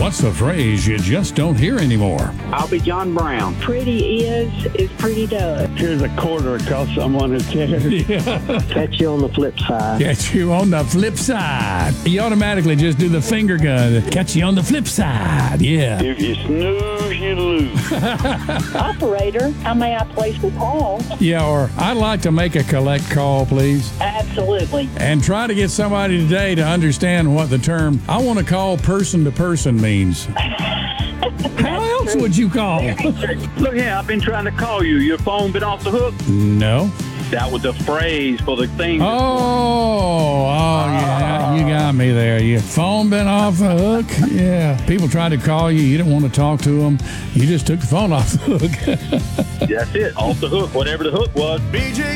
What's the phrase you just don't hear anymore? I'll be John Brown. Pretty is pretty does. Here's a quarter across someone who cares. Yeah. Catch you on the flip side. Catch you on the flip side. You automatically just do the finger gun. Catch you on the flip side. Yeah. If you snooze, you lose. Operator, how may I place the call? Yeah, or I'd like to make a collect call, please. Absolutely. And try to get somebody today to understand what the term "I want to call person to person" means. How else would you call? Look here, I've been trying to call you. Your phone been off the hook? No. That was the phrase for the thing. Yeah, you got me there. Your phone been off the hook? Yeah. People tried to call you. You didn't want to talk to them. You just took the phone off the hook. That's it. Off the hook. Whatever the hook was. BJ